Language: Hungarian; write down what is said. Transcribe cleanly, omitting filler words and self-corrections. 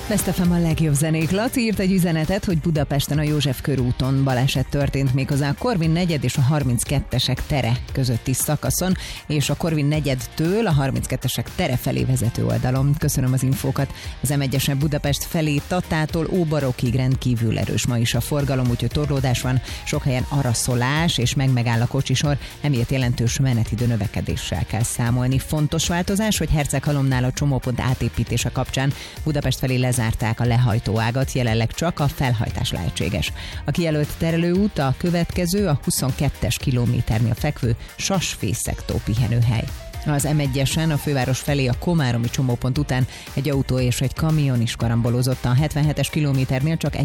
Best FM a legjobb zenék. Laci írt egy üzenetet, hogy Budapesten a József körúton baleset történt, méghozzá a Korvin negyed és a 32-esek tere közötti szakaszon, és a Korvin negyedtől a 32-esek tere felé vezető oldalon. Köszönöm az infókat. Az M1-esen Budapest felé Tatától Óbarokig rendkívül erős ma is a forgalom, úgyhogy torlódás van, sok helyen araszolás, és megáll a kocsisor, emiatt jelentős menetidő növekedéssel kell számolni. Fontos változás, hogy Herceghalomnál a csomópont átépítése kapcsán Budapest felé lezárták a lehajtóágat, jelenleg csak a felhajtás lehetséges. A kijelölt terelőút a következő, a 22-es kilométernél fekvő Sasfészektó pihenőhely. Az M1-esen a főváros felé a komáromi csomópont után egy autó és egy kamion is karambolózott, a 77-es kilométernél csak